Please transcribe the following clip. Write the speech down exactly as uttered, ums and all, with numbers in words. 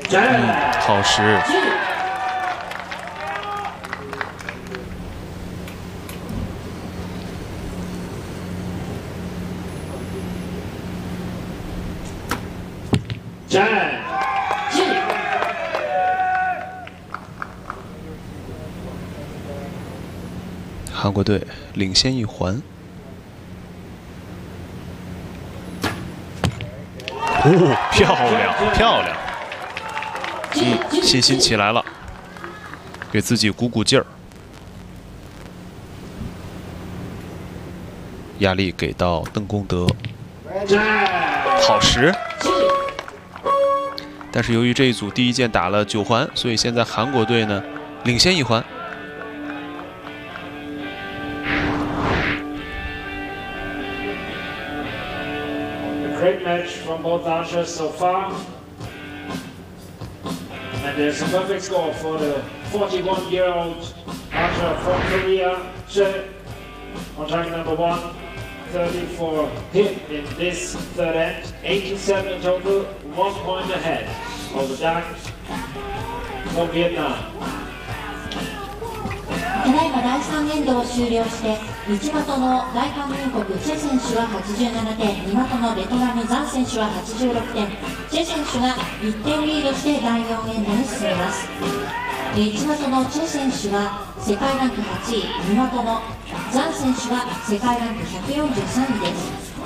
嗯，好时。韩国队领先一环。哦，漂亮，漂亮！嗯，信心起来了，给自己鼓鼓劲儿。压力给到邓功德，好时。但是由于这一组第一键打了九环，所以现在韩国队呢领先一环。 Great match from both archers so far. And there's a perfect score for the forty-one-year-old archer from Korea, Choi, on track number one. thirty for him in this third end. eighty-seven in total, one point ahead of the Dak from Vietnam. ただいまだいさんエンドを終了して、内的の大韓民国チェ選手ははちじゅうななてん、二的のベトナムザン選手ははちじゅうろくてん、チェ選手がいってんリードしてだいよんエンドに進みます。内的のチェ選手は世界ランクはちい、二的のザン選手は世界ランクひゃくよんじゅうさんいです。